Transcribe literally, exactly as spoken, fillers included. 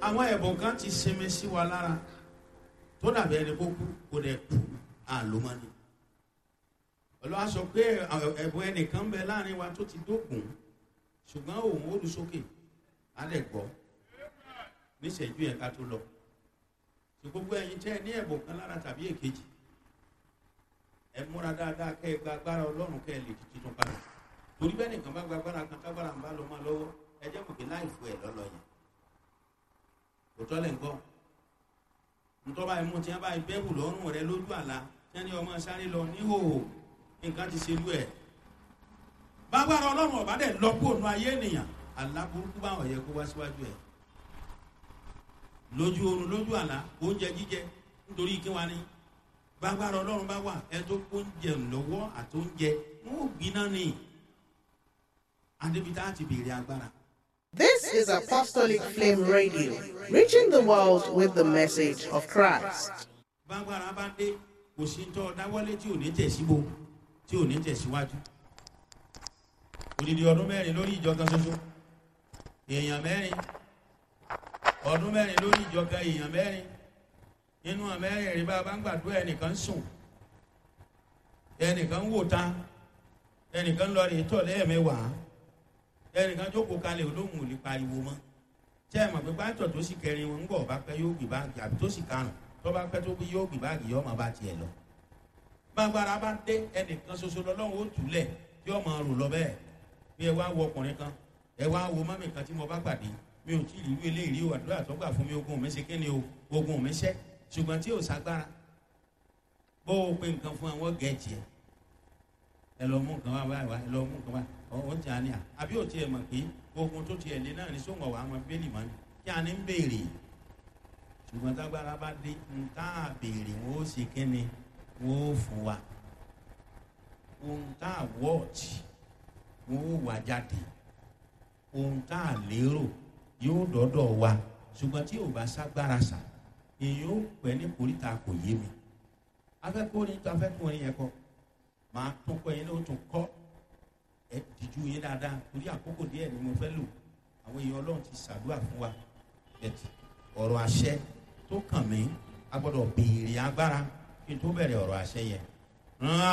àwọn ẹ̀bùn kan ti sinmi sí wa lára tó dàbí ẹni kó kú kó dẹ̀ kú àlómọ́ni. Olúwa sọ pé ẹ̀bùn ẹnìkan bẹ láàrin wa tó ti dógùn ṣùgbọ́n òun ó lu sókè á dẹ̀ gbọ́ níṣẹ́jú yẹn ká tó lọ. Tí gbogbo ẹ̀yin tẹ́ ẹ ní ẹ̀bùn kan lára tàbí èkejì, ẹ múra dáadáa kẹ́ ẹ gba agbára Ọlọ́run kẹ́ ẹ lè tètè tún padà. Torí bẹ́ẹ̀ nìkan bá gba agbára kan tágbára ń bá lọ máa lọ́wọ́, ẹ jẹ́ mọ̀ pé láì fún ẹ lọ́lọ́ yẹn. Òtọ́ lẹ̀ ń gbọ́. Ntọ́ba ẹ̀mú tí wọ́n bá bẹ́ẹ̀bù lọ́rùn rẹ lójú àlá tí wọ́n ní ọmọ sáré lọ níhòòhò nǹkan ti ṣe lú ẹ̀. Bágbára Ọlọ́run ọ̀bá dẹ̀ lọ́pọ̀ ònú ayé ènìyàn, àlá burúkú báwọn yẹ kó wá síwájú ẹ̀. Lójú oorun lójú àlá oúnjẹ jíjẹ nítorí kí wá ní. Bágbára Ọlọ́run bá wà ẹ tó oúnjẹ lọ́wọ́ àti oúnjẹ wọn ò gbiná ní. Adébítà ti béèrè agbára. This is Apostolic Flame Radio, reaching the world with the message of Christ. Bágbára bá dé kò sí tọ́ dáwọ́lé tí ò ní tẹ̀síbo tí ò ní tẹ̀síwájú. Odidi ọdún mẹ́rin lórí ìjọ kan ṣoṣo èèyàn mẹ́rin ọdún mẹ́rin lórí ìjọ kan èèyàn mẹ́rin nínú àmẹ́rin rí bá bá ń gbàdúrà ẹnìkan sùn ẹnìkan wò ta ẹnìkan lọ rí tọ̀ lẹ́ẹ̀mẹ́wàá ẹnìkan jókòó kalẹ̀ olóhùn ò lè pariwo mọ́ tẹ́ ẹ mọ̀ pé pátọ̀ tó sì kẹrin wọn ń bọ̀ bá pẹ́ yóò gbé báàgì àbí tó sì karùn tó bá pẹ́ tó bí yóò gbé báàgì yóò máa bá tiẹ̀ lọ. Bágbára bá dé ẹnìkan ṣoṣo lọ́lọ́run ó túlẹ̀ yóò máa rò lọ bẹ́ẹ̀ bí ẹ wá wo ọkùnrin kan ẹ wá wo mọ́mì kan tí mo bá pàdé mi ò tí ì rí irú eléyìí o àdúrà tó gbà fún mi ogun mi ṣe kí ni o ogun mi ṣẹ́ ṣùgbọ́n tí ò ságbára bó o pe nǹkan fún àwọn gẹ̀ẹ́jì ẹ ẹ lọ mú nǹkan wá wá ẹ lọ mú nǹkan wá ó ti àní à àbí ò tiẹ̀ mọ̀ pé ogun tó tiẹ̀ lé náà ní sóhun ọ̀wà àwọn bẹ́ẹ̀lì mọ́ ni kí a ní ń béèrè ṣùgbọ́n tágbára bá dé ń tá a béèrè wọn ó ṣe kí ni wọn ó fún wa ohun tá a wọ́ọ̀tì wọn ó wà jáde ohun tá a lérò yóò dọ́dọ̀ wa ṣùgbọ́n tí ò bá ságbára sà èyí ó pẹ́ ní koríta kò yé mi afẹ́kùnrin tó afẹ́kùnrin yẹn kọ máa tún kọ́ yẹn ló tún kọ́ ẹ dìjú yín dáadáa torí àkókò díẹ̀ ni mo fẹ́ lò àwọn èèyàn Ọlọ́run ti ṣàdúrà fún wa ẹ̀tì ọ̀rọ̀ àṣẹ tó kàn mí a gbọ́dọ̀ béèrè agbára kí n tó bẹ̀rẹ̀ ọ̀rọ̀ àṣẹ yẹn.